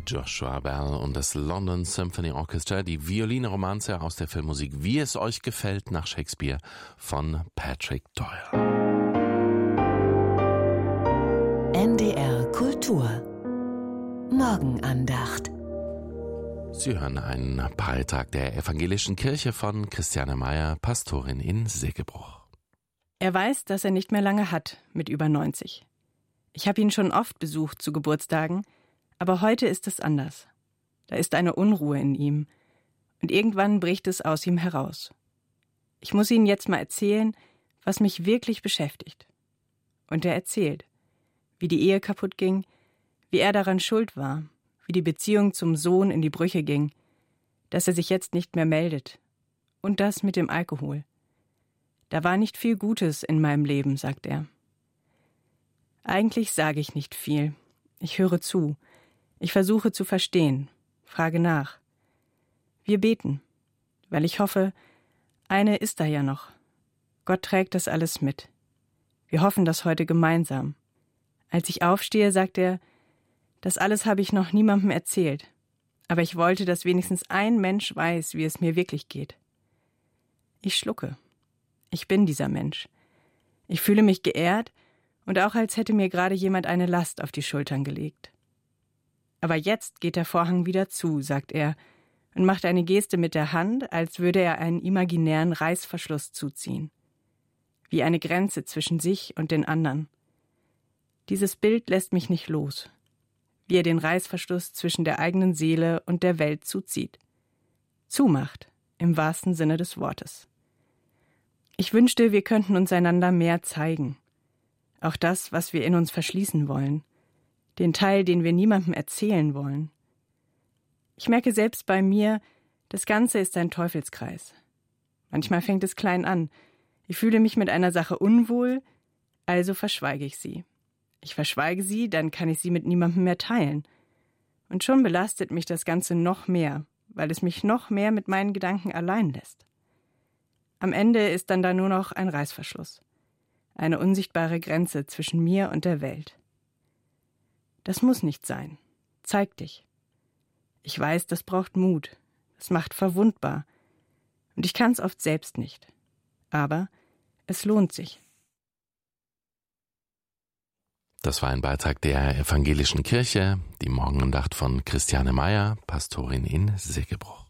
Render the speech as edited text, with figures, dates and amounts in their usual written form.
Joshua Bell und das London Symphony Orchestra, die Violine-Romanze aus der Filmmusik Wie es euch gefällt nach Shakespeare von Patrick Doyle. NDR Kultur Morgenandacht. Sie hören einen Beitrag der Evangelischen Kirche von Christiane Meyer, Pastorin in Segebruch. Er weiß, dass er nicht mehr lange hat, mit über 90. Ich habe ihn schon oft besucht zu Geburtstagen, aber heute ist es anders. Da ist eine Unruhe in ihm und irgendwann bricht es aus ihm heraus. Ich muss Ihnen jetzt mal erzählen, was mich wirklich beschäftigt. Und er erzählt, wie die Ehe kaputt ging, wie er daran schuld war, wie die Beziehung zum Sohn in die Brüche ging, dass er sich jetzt nicht mehr meldet. Und das mit dem Alkohol. Da war nicht viel Gutes in meinem Leben, sagt er. Eigentlich sage ich nicht viel. Ich höre zu. Ich versuche zu verstehen, frage nach. Wir beten, weil ich hoffe, eine ist da ja noch. Gott trägt das alles mit. Wir hoffen das heute gemeinsam. Als ich aufstehe, sagt er, das alles habe ich noch niemandem erzählt. Aber ich wollte, dass wenigstens ein Mensch weiß, wie es mir wirklich geht. Ich schlucke. Ich bin dieser Mensch. Ich fühle mich geehrt und auch als hätte mir gerade jemand eine Last auf die Schultern gelegt. Aber jetzt geht der Vorhang wieder zu, sagt er und macht eine Geste mit der Hand, als würde er einen imaginären Reißverschluss zuziehen. Wie eine Grenze zwischen sich und den anderen. Dieses Bild lässt mich nicht los. Wie er den Reißverschluss zwischen der eigenen Seele und der Welt zuzieht. Zumacht, im wahrsten Sinne des Wortes. Ich wünschte, wir könnten uns einander mehr zeigen. Auch das, was wir in uns verschließen wollen. Den Teil, den wir niemandem erzählen wollen. Ich merke selbst bei mir, das Ganze ist ein Teufelskreis. Manchmal fängt es klein an. Ich fühle mich mit einer Sache unwohl, also verschweige ich sie. Ich verschweige sie, dann kann ich sie mit niemandem mehr teilen. Und schon belastet mich das Ganze noch mehr, weil es mich noch mehr mit meinen Gedanken allein lässt. Am Ende ist dann da nur noch ein Reißverschluss. Eine unsichtbare Grenze zwischen mir und der Welt. Das muss nicht sein. Zeig dich. Ich weiß, das braucht Mut. Das macht verwundbar. Und ich kann es oft selbst nicht. Aber es lohnt sich. Das war ein Beitrag der Evangelischen Kirche, die Morgenandacht von Christiane Meyer, Pastorin in Segebruch.